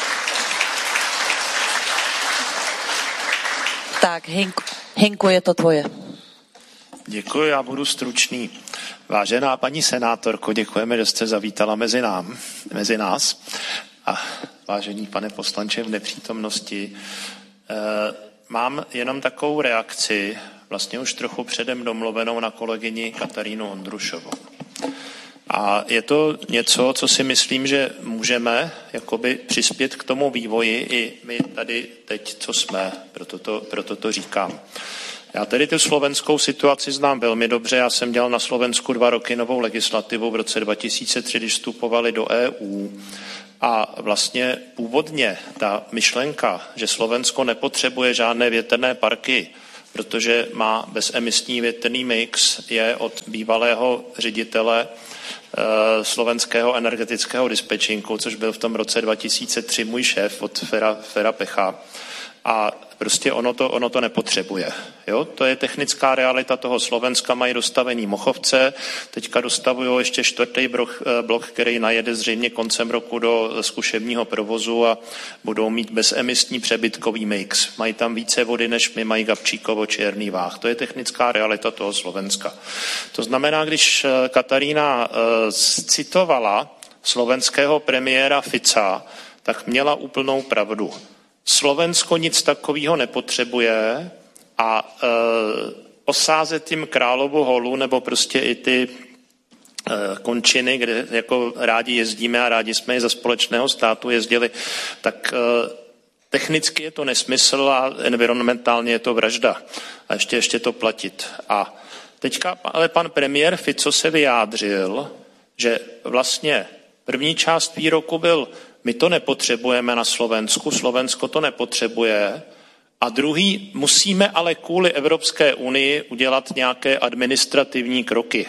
Tak, Hinku, Hinku, je to tvoje. Děkuji, já budu stručný. Vážená paní senátorko, děkujeme, že jste zavítala mezi, nám, mezi nás. A vážený pane poslanče v nepřítomnosti, eh, mám jenom takovou reakci, vlastně už trochu předem domluvenou na kolegyni Katarínu Ondrušovou. A je to něco, co si myslím, že můžeme jakoby přispět k tomu vývoji i my tady teď, co jsme, proto to, proto to říkám. Já tedy tu slovenskou situaci znám velmi dobře. Já jsem dělal na Slovensku dva roky novou legislativu v roce dva tisíce tři, když vstupovali do E U. A vlastně původně ta myšlenka, že Slovensko nepotřebuje žádné větrné parky, protože má bezemisní větrný mix, je od bývalého ředitele e, slovenského energetického dispečinku, což byl v tom roce dva tisíce tři můj šéf od Fera, Fera Pecha. A prostě ono to, ono to nepotřebuje. Jo? To je technická realita toho Slovenska, mají dostavený Mochovce, teďka dostavují ještě čtvrtý blok, blok, který najede zřejmě koncem roku do zkušebního provozu a budou mít bezemisní přebytkový mix. Mají tam více vody, než my mají Gabčíkovo Černý Váh. To je technická realita toho Slovenska. To znamená, když Katarína citovala slovenského premiéra Fica, tak měla úplnou pravdu. Slovensko nic takového nepotřebuje a e, osázet tím Královu holu nebo prostě i ty e, končiny, kde jako rádi jezdíme a rádi jsme i za společného státu jezdili, tak e, technicky je to nesmysl a environmentálně je to vražda. A ještě, ještě to platit. A teďka ale pan premiér Fico se vyjádřil, že vlastně první část výroku byl: my to nepotřebujeme na Slovensku, Slovensko to nepotřebuje. A druhý, musíme ale kvůli Evropské unii udělat nějaké administrativní kroky.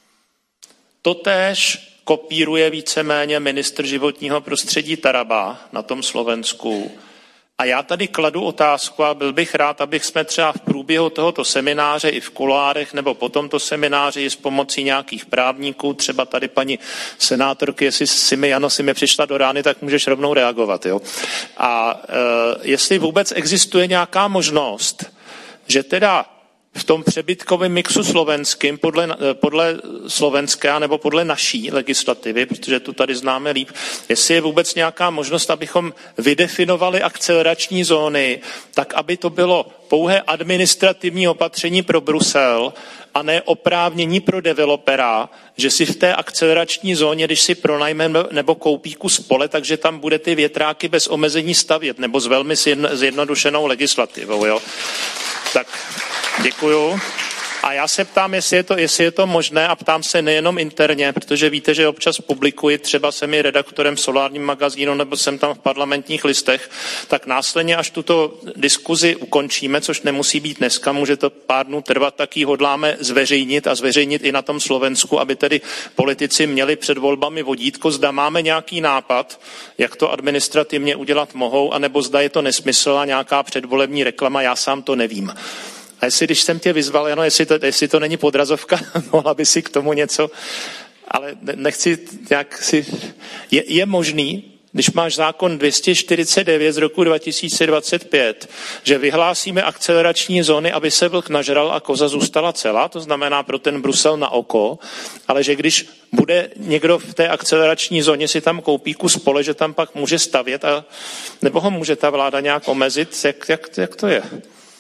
Totéž kopíruje víceméně ministr životního prostředí Taraba na tom Slovensku. A já tady kladu otázku a byl bych rád, abych jsme třeba v průběhu tohoto semináře i v kuloárech nebo po tomto semináři s pomocí nějakých právníků, třeba tady paní senátorky, jestli si mi, Jano, si mi přišla do rány, tak můžeš rovnou reagovat. Jo? A e, jestli vůbec existuje nějaká možnost, že teda v tom přebytkovém mixu slovenským, podle, podle slovenské nebo podle naší legislativy, protože tu tady známe líp, jestli je vůbec nějaká možnost, abychom vydefinovali akcelerační zóny, tak aby to bylo pouhé administrativní opatření pro Brusel a ne oprávnění pro developera, že si v té akcelerační zóně, když si pronajme nebo koupí kus pole, takže tam bude ty větráky bez omezení stavět, nebo s velmi zjednodušenou legislativou. Jo? Tak děkuju. A já se ptám, jestli je, to, jestli je to možné, a ptám se nejenom interně, protože víte, že občas publikuji, třeba jsem i redaktorem v Solárním magazínu nebo jsem tam v Parlamentních listech, tak následně, až tuto diskuzi ukončíme, což nemusí být dneska, může to pár dnů trvat, tak ji hodláme zveřejnit a zveřejnit i na tom Slovensku, aby tedy politici měli před volbami vodítko, zda máme nějaký nápad, jak to administrativně udělat mohou, anebo zda je to nesmysl a nějaká předvolební reklama, já sám to nevím. A jestli, když jsem tě vyzval, Jano, jestli to, jestli to není podrazovka, mohla by si k tomu něco, ale nechci nějak si... Je, je možný, když máš zákon dvě stě čtyřicet devět z roku dva tisíce dvacet pět, že vyhlásíme akcelerační zóny, aby se vlk nažral a koza zůstala celá, to znamená pro ten Brusel na oko, ale že když bude někdo v té akcelerační zóně si tam koupí kus pole, že tam pak může stavět, a, nebo ho může ta vláda nějak omezit, jak, jak, jak to je?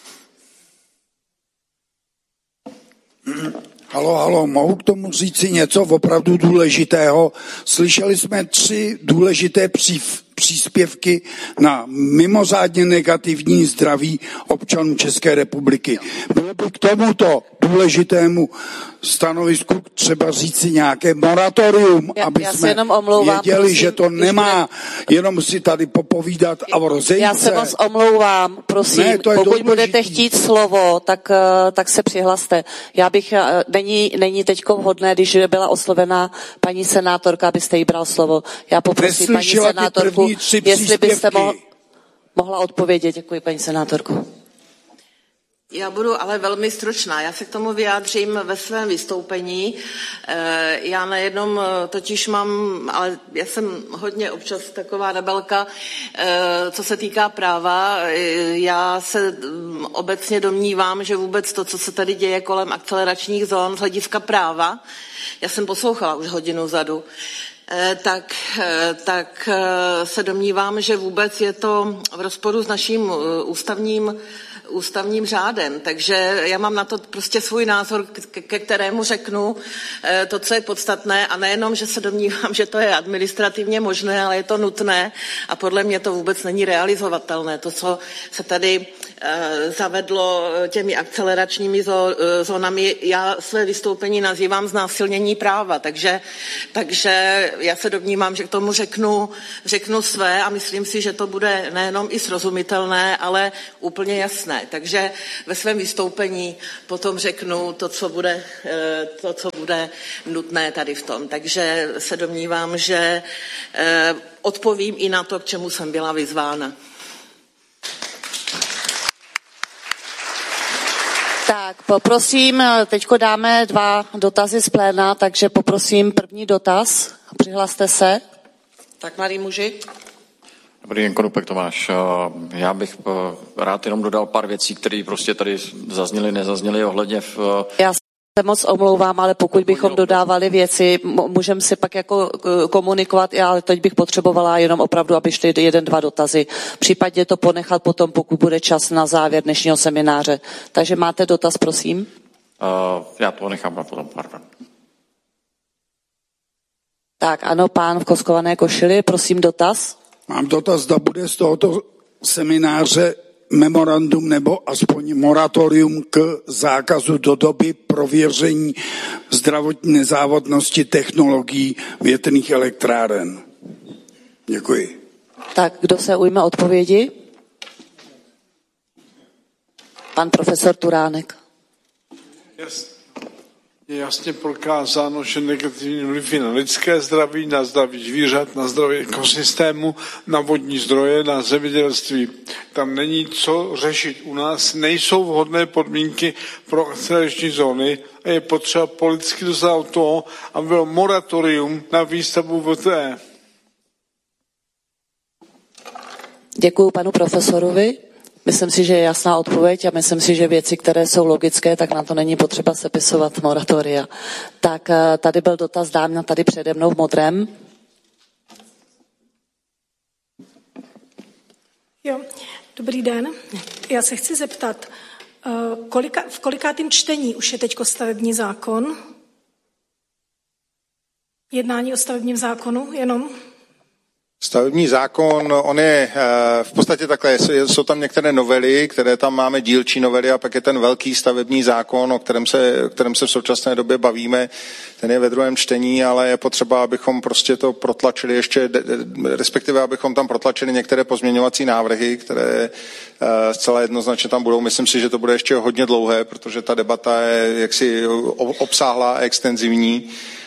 Halo, halo, mohu k tomu říci něco opravdu důležitého? Slyšeli jsme tři důležité přív, příspěvky na mimořádně negativní zdraví občanů České republiky. Bylo by k tomuto důležitému stanovisku třeba říci nějaké moratorium, já, aby já jsme omlouvám, věděli, prosím, že to nemá jenom si tady popovídat a rozejít Já se moc omlouvám, prosím, ne, pokud důležitý. Budete chtít slovo, tak, tak se přihlaste. Já bych, není, není teďko vhodné, když byla oslovená paní senátorka, abyste jí bral slovo. Já poprosím paní senátorku, jestli byste mohl, mohla odpovědět. Děkuji, paní senátorko. Já budu ale velmi stručná. Já se k tomu vyjádřím ve svém vystoupení. Já nejenom totiž mám, ale já jsem hodně občas taková rebelka, co se týká práva. Já se obecně domnívám, že vůbec to, co se tady děje kolem akceleračních zón z hlediska práva, já jsem poslouchala už hodinu vzadu, tak, tak se domnívám, že vůbec je to v rozporu s naším ústavním ústavním řádem, takže já mám na to prostě svůj názor, ke kterému řeknu to, co je podstatné, a nejenom, že se domnívám, že to je administrativně možné, ale je to nutné a podle mě to vůbec není realizovatelné. To, co se tady zavedlo těmi akceleračními zónami. Já své vystoupení nazývám znásilnění práva, takže, takže já se domnívám, že k tomu řeknu, řeknu své a myslím si, že to bude nejenom i srozumitelné, ale úplně jasné. Takže ve svém vystoupení potom řeknu to, co bude, to, co bude nutné tady v tom. Takže se domnívám, že odpovím i na to, k čemu jsem byla vyzvána. Tak poprosím, teďko dáme dva dotazy z pléna, takže poprosím první dotaz. Přihlaste se. Tak, mladý muži. Dobrý den, Konopek Tomáš. Já bych rád jenom dodal pár věcí, které prostě tady zazněly, nezazněly ohledně v... Já se moc omlouvám, ale pokud bychom dodávali věci, můžeme si pak jako komunikovat, ale teď bych potřebovala jenom opravdu, aby šly jeden, dva dotazy. Případně to ponechat potom, pokud bude čas na závěr dnešního semináře. Takže máte dotaz, prosím? Uh, já to nechám na potom, pardon. Tak ano, pán v koskované košili, prosím dotaz. Mám dotaz, zda bude z tohoto semináře memorandum nebo aspoň moratorium k zákazu do doby prověření zdravotní nezávadnosti technologií větrných elektráren. Děkuji. Tak kdo se ujme odpovědi? Pan profesor Turánek. Yes. Je jasně prokázáno, že negativní vliv na lidské zdraví, na zdraví zvířat, na zdraví ekosystému, na vodní zdroje, na zemědělství. Tam není co řešit. U nás nejsou vhodné podmínky pro akcelerační zóny a je potřeba politicky dosáhnout toho, aby bylo moratorium na výstavbu V T E. Děkuji panu profesorovi. Myslím si, že je jasná odpověď a myslím si, že věci, které jsou logické, tak na to není potřeba sepisovat moratoria. Tak tady byl dotaz dáma tady přede mnou v modrém. Jo, dobrý den. Já se chci zeptat, kolika, v kolikátém čtení už je teďko stavební zákon? Jednání o stavebním zákonu jenom? Stavební zákon, on je v podstatě takhle, jsou tam některé novely, které tam máme, dílčí novely, a pak je ten velký stavební zákon, o kterém se, o kterém se v současné době bavíme. Ten je ve druhém čtení, ale je potřeba, abychom prostě to protlačili ještě, respektive abychom tam protlačili některé pozměňovací návrhy, které zcela jednoznačně tam budou. Myslím si, že to bude ještě hodně dlouhé, protože ta debata je jaksi obsáhlá a extenzivní.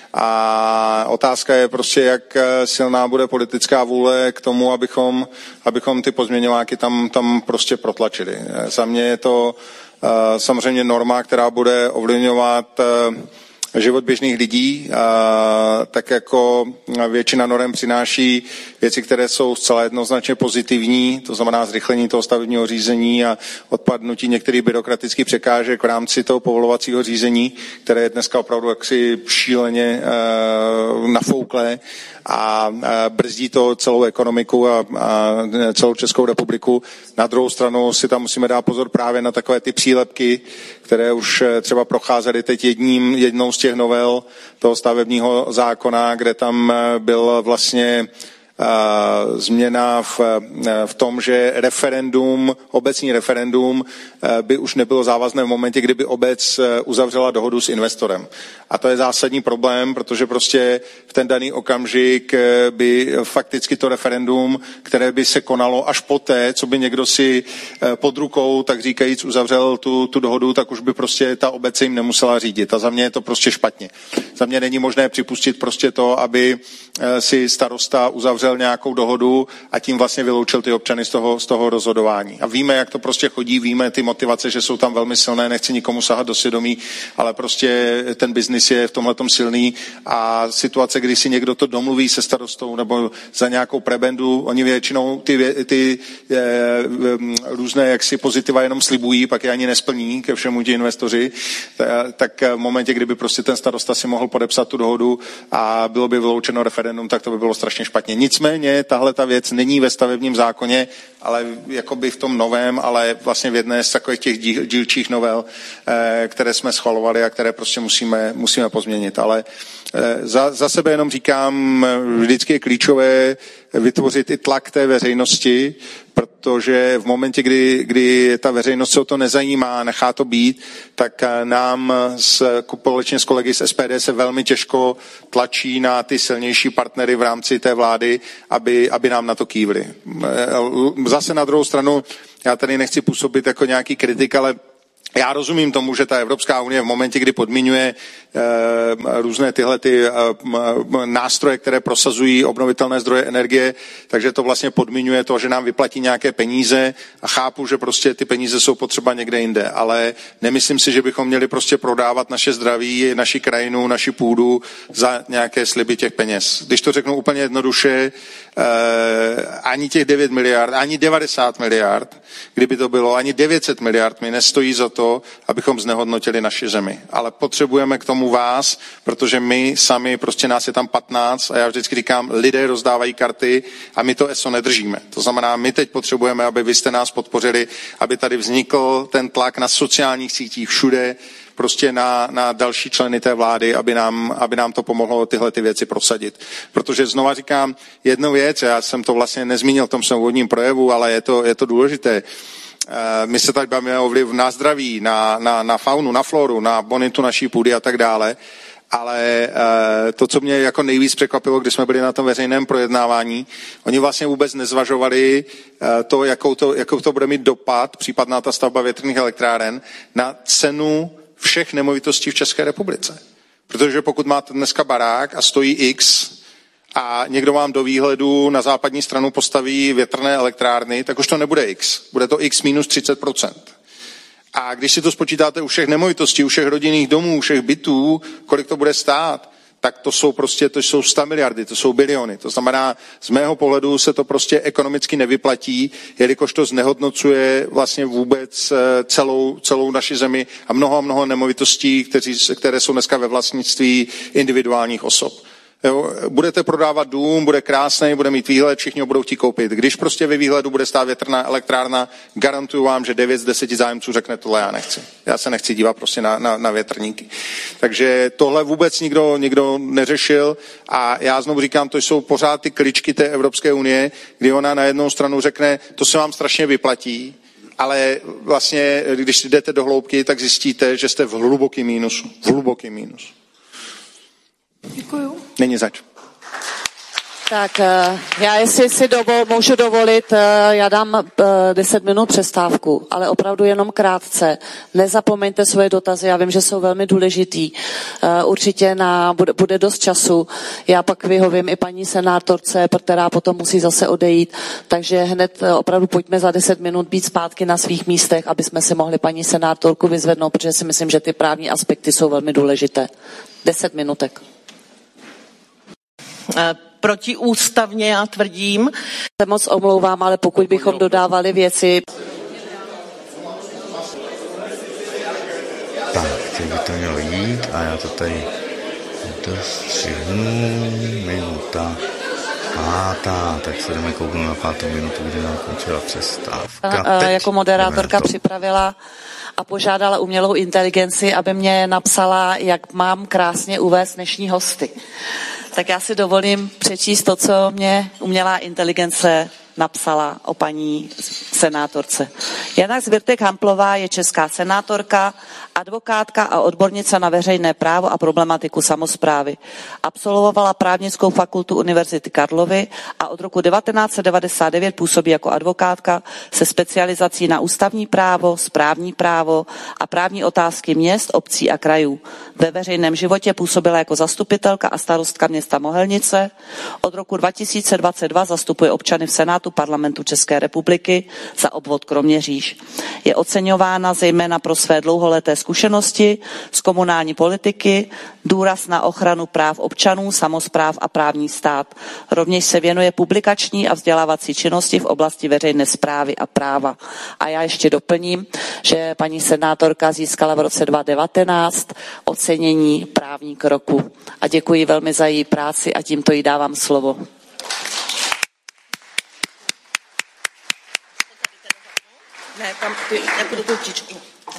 A otázka je prostě, jak silná bude politická vůle k tomu, abychom, abychom ty pozměňováky tam, tam prostě protlačili. Za mě je to uh, samozřejmě norma, která bude ovlivňovat uh, život běžných lidí, a tak jako většina norem přináší věci, které jsou zcela jednoznačně pozitivní, to znamená zrychlení toho stavebního řízení a odpadnutí některých byrokratických překážek v rámci toho povolovacího řízení, které je dneska opravdu jaksi šíleně uh, nafouklé a uh, brzdí to celou ekonomiku a, a celou Českou republiku. Na druhou stranu si tam musíme dát pozor právě na takové ty přílepky, které už třeba procházely teď jedním, jednou z těch novel toho stavebního zákona, kde tam byl vlastně uh, změna v, v tom, že referendum, obecní referendum uh, by už nebylo závazné v momentě, kdyby obec uzavřela dohodu s investorem. A to je zásadní problém, protože prostě v ten daný okamžik by fakticky to referendum, které by se konalo až poté, co by někdo si pod rukou, tak říkajíc, uzavřel tu, tu dohodu, tak už by prostě ta obec jim nemusela řídit. A za mě je to prostě špatně. Za mě není možné připustit prostě to, aby si starosta uzavřel nějakou dohodu a tím vlastně vyloučil ty občany z toho, z toho rozhodování. A víme, jak to prostě chodí, víme ty motivace, že jsou tam velmi silné, nechci nikomu sahat do svědomí, ale prostě ten biznis je v tomhletom silný a situace, kdy si někdo to domluví se starostou nebo za nějakou prebendu, oni většinou ty, ty e, různé jaksi pozitiva jenom slibují, pak je ani nesplní ke všemu ti investoři, tak v momentě, kdyby prostě ten starosta si mohl podepsat tu dohodu a bylo by vyloučeno referendum, tak to by bylo strašně špatně. Nicméně tahle ta věc není ve stavebním zákoně ale jakoby v tom novém, ale vlastně v jedné z takových těch díl, dílčích novel, které jsme schvalovali a které prostě musíme, musíme pozměnit. Ale za, za sebe jenom říkám, vždycky je klíčové vytvořit i tlak té veřejnosti, protože v momentě, kdy, kdy ta veřejnost se o to nezajímá, nechá to být, tak nám společně s kolegy z S P D se velmi těžko tlačí na ty silnější partnery v rámci té vlády, aby, aby nám na to kývli. Zase na druhou stranu, já tady nechci působit jako nějaký kritik, ale já rozumím tomu, že ta Evropská unie v momentě, kdy podmiňuje e, různé tyhle ty e, nástroje, které prosazují obnovitelné zdroje energie, takže to vlastně podmiňuje to, že nám vyplatí nějaké peníze a chápu, že prostě ty peníze jsou potřeba někde jinde, ale nemyslím si, že bychom měli prostě prodávat naše zdraví, naši krajinu, naši půdu za nějaké sliby těch peněz. Když to řeknu úplně jednoduše, e, ani těch devět miliard, ani devadesát miliard, kdyby to bylo, ani devět set miliard mi nestojí za to, abychom znehodnotili naši zemi. Ale potřebujeme k tomu vás, protože my sami, prostě nás je tam patnáct a já vždycky říkám, lidé rozdávají karty a my to E S O nedržíme. To znamená, my teď potřebujeme, aby vy jste nás podpořili, aby tady vznikl ten tlak na sociálních sítích všude, prostě na, na další členy té vlády, aby nám, aby nám to pomohlo tyhle ty věci prosadit. Protože znova říkám jednu věc, já jsem to vlastně nezmínil v tom svém úvodním projevu, ale je to, je to důležité. My se tady bavíme o vliv na zdraví, na, na, na faunu, na floru, na bonitu naší půdy a tak dále, ale to, co mě jako nejvíc překvapilo, když jsme byli na tom veřejném projednávání, oni vlastně vůbec nezvažovali to, jakou to, jakou to bude mít dopad, případná ta stavba větrných elektráren, na cenu všech nemovitostí v České republice. Protože pokud máte dneska barák a stojí X, a někdo vám do výhledu na západní stranu postaví větrné elektrárny, tak už to nebude X. Bude to X minus třicet procent. A když si to spočítáte u všech nemovitostí, u všech rodinných domů, u všech bytů, kolik to bude stát, tak to jsou prostě, to jsou sto miliardy, to jsou biliony. To znamená, z mého pohledu se to prostě ekonomicky nevyplatí, jelikož to znehodnocuje vlastně vůbec celou, celou naši zemi a mnoho a mnoho nemovitostí, kteří, které jsou dneska ve vlastnictví individuálních osob. Jo, budete prodávat dům, bude krásný, bude mít výhled, všichni ho budou chtít koupit. Když prostě ve výhledu bude stát větrná elektrárna, garantuju vám, že devět z deseti zájemců řekne, tohle já nechci. Já se nechci dívat prostě na, na, na větrníky. Takže tohle vůbec nikdo, nikdo neřešil a já znovu říkám, to jsou pořád ty kličky té Evropské unie, kdy ona na jednou stranu řekne, to se vám strašně vyplatí, ale vlastně, když jdete do hloubky, tak zjistíte, že jste v hlubokém mínusu. V hlubokém mínusu. Děkuju. Není zač. Tak já jestli si dovol, můžu dovolit, já dám deset minut přestávku, ale opravdu jenom krátce. Nezapomeňte svoje dotazy, já vím, že jsou velmi důležitý. Určitě na, bude, bude dost času. Já pak vyhovím i paní senátorce, která potom musí zase odejít. Takže hned opravdu pojďme za deset minut být zpátky na svých místech, aby jsme si mohli paní senátorku vyzvednout, protože si myslím, že ty právní aspekty jsou velmi důležité. Deset minutek. Protiústavně já tvrdím. Se moc omlouvám, ale pokud bychom dodávali věci... Tak, teď by to mělo jít a já to tady dostřihnu. Minuta pátá, tak se jdeme kouknout na pátou minutu, kdy nám končila přestávka. Teď jako moderátorka připravila a požádala umělou inteligenci, aby mě napsala, jak mám krásně uvést dnešní hosty. Tak já si dovolím přečíst to, co mě umělá inteligence napsala o paní senátorce. Jana Zwirtek-Hamplová je česká senátorka, advokátka a odbornice na veřejné právo a problematiku samosprávy. Absolvovala právnickou fakultu Univerzity Karlovy a od roku devatenáct set devadesát devět působí jako advokátka se specializací na ústavní právo, správní právo a právní otázky měst, obcí a krajů. Ve veřejném životě působila jako zastupitelka a starostka města Mohelnice. Od roku dva tisíce dvacet dva zastupuje občany v Senátu Parlamentu České republiky za obvod Kroměříž. Je oceňována zejména pro své dlouholeté zkušenosti z komunální politiky, důraz na ochranu práv občanů, samospráv a právní stát. Rovněž se věnuje publikační a vzdělávací činnosti v oblasti veřejné správy a práva. A já ještě doplním, že paní senátorka získala v roce dva tisíce devatenáct ocenění právník roku. A děkuji velmi za její práci a tímto jí dávám slovo. tam ty, jako do koutičky.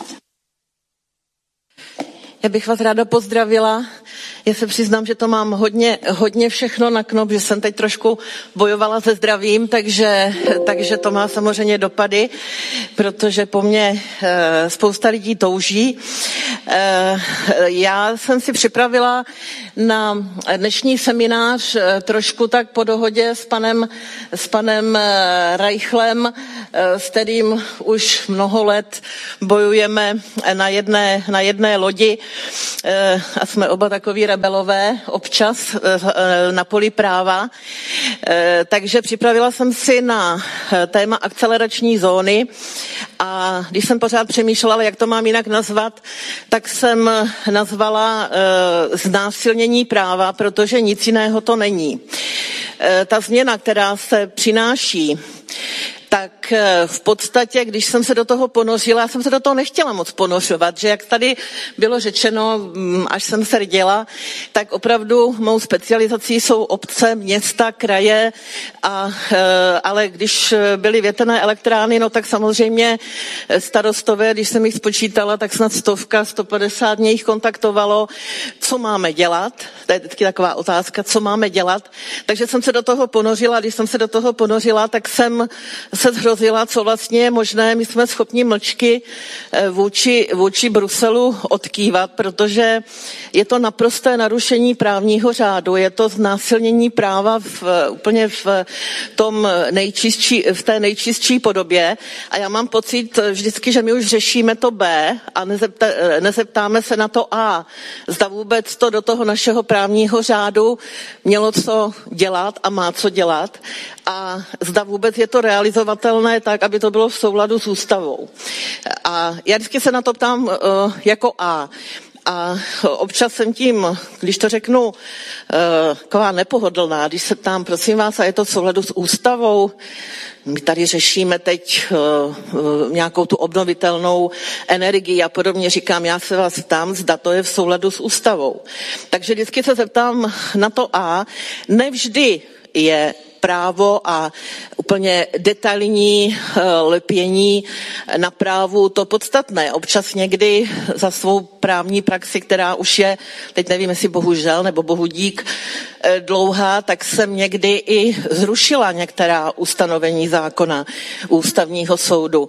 Já bych vás ráda pozdravila. Já se přiznám, že to mám hodně, hodně všechno na knop, že jsem teď trošku bojovala se zdravím, takže, takže to má samozřejmě dopady, protože po mně e, spousta lidí touží. E, já jsem si připravila na dnešní seminář e, trošku tak po dohodě s panem, s panem e, Reichlem, e, s kterým už mnoho let bojujeme na jedné, na jedné lodi e, a jsme oba takový rebelové občas na poli práva. Takže připravila jsem si na téma akcelerační zóny a když jsem pořád přemýšlela, jak to mám jinak nazvat, tak jsem nazvala znásilnění práva, protože nic jiného to není. Ta změna, která se přináší, tak v podstatě, když jsem se do toho ponořila, já jsem se do toho nechtěla moc ponořovat, že jak tady bylo řečeno, až jsem se rděla, tak opravdu mou specializací jsou obce, města, kraje, a, ale když byly větrné elektrárny, no tak samozřejmě starostové, když jsem jich spočítala, tak snad stovka, sto padesát mě jich kontaktovalo, co máme dělat, to je vždycky taková otázka, co máme dělat, takže jsem se do toho ponořila, když jsem se do toho ponořila, tak jsem se zhrozila, co vlastně je možné. My jsme schopni mlčky vůči, vůči Bruselu odkývat, protože je to naprosté narušení právního řádu, je to znásilnění práva v, úplně v, tom nejčistší, v té nejčistší podobě a já mám pocit vždycky, že my už řešíme to B a nezeptá, nezeptáme se na to A. Zda vůbec to do toho našeho právního řádu mělo co dělat a má co dělat a zda vůbec je to realizovatelné tak, aby to bylo v souladu s ústavou. A já vždycky se na to ptám uh, jako A. A občas jsem tím, když to řeknu, taková nepohodlná, když se ptám, prosím vás, a je to v souladu s ústavou? My tady řešíme teď uh, nějakou tu obnovitelnou energii a podobně. Říkám, já se vás ptám, zda to je v souladu s ústavou. Takže vždycky se zeptám na to A. Nevždy je právo a úplně detailní lepění na právu to podstatné. Občas někdy za svou právní praxi, která už je, teď nevím, jestli bohužel nebo bohudík, dlouhá, tak jsem někdy i zrušila některá ustanovení zákona ústavního soudu.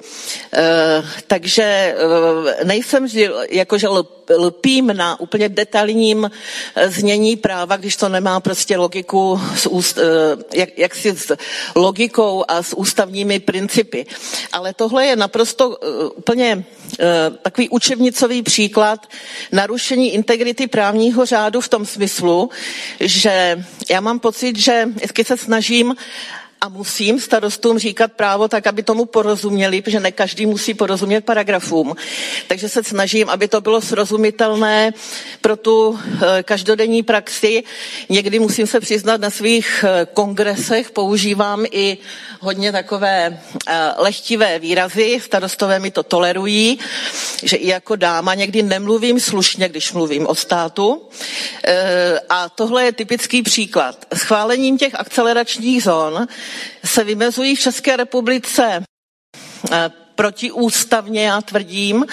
Takže nejsem jakože lpím na úplně detailním znění práva, když to nemá prostě logiku s úst, jak, jak si s logikou a s ústavními principy. Ale tohle je naprosto uh, úplně uh, takový učebnicový příklad narušení integrity právního řádu v tom smyslu, že já mám pocit, že vždycky se snažím a musím starostům říkat právo tak, aby tomu porozuměli, protože ne každý musí porozumět paragrafům. Takže se snažím, aby to bylo srozumitelné pro tu každodenní praxi. Někdy musím se přiznat, na svých kongresech používám i hodně takové lehtivé výrazy, starostové mi to tolerují, že i jako dáma někdy nemluvím slušně, když mluvím o státu. A tohle je typický příklad. Schválením těch akceleračních zón se vymezují v České republice protiústavně, já tvrdím,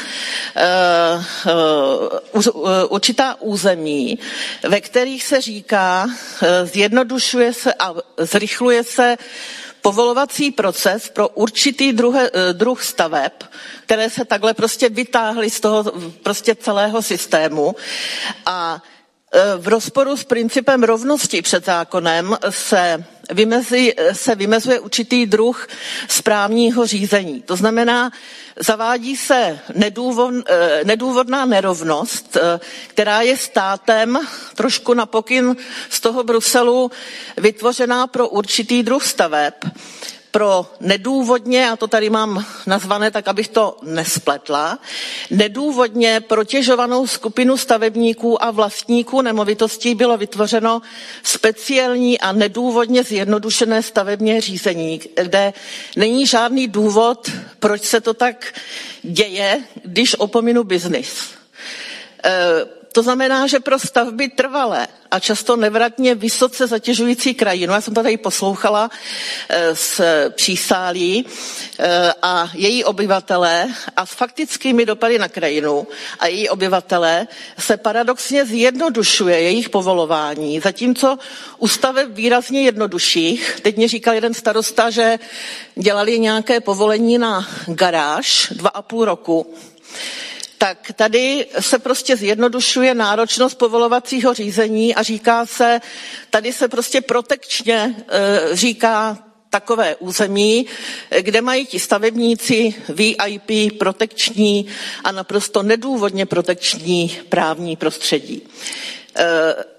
určitá území, ve kterých se říká, zjednodušuje se a zrychluje se povolovací proces pro určitý druh, druh staveb, které se takhle prostě vytáhly z toho prostě celého systému a v rozporu s principem rovnosti před zákonem se, vymezí, se vymezuje určitý druh správního řízení. To znamená, zavádí se nedůvod, nedůvodná nerovnost, která je státem trošku na pokyn z toho Bruselu vytvořená pro určitý druh staveb, pro nedůvodně, a to tady mám nazvané tak, abych to nespletla, nedůvodně protěžovanou skupinu stavebníků a vlastníků nemovitostí bylo vytvořeno speciální a nedůvodně zjednodušené stavební řízení, kde není žádný důvod, proč se to tak děje, když opominu biznis. To znamená, že pro stavby trvalé a často nevratně vysoce zatěžující krajinu, já jsem to tady poslouchala z přísálí a její obyvatelé a s faktickými dopady na krajinu a její obyvatelé se paradoxně zjednodušuje jejich povolování, zatímco u staveb výrazně jednodušších, teď mě říkal jeden starosta, že dělali nějaké povolení na garáž dva a půl roku, tak tady se prostě zjednodušuje náročnost povolovacího řízení a říká se, tady se prostě protekčně e, říká takové území, kde mají ti stavebníci V I P protekční a naprosto nedůvodně protekční právní prostředí. E,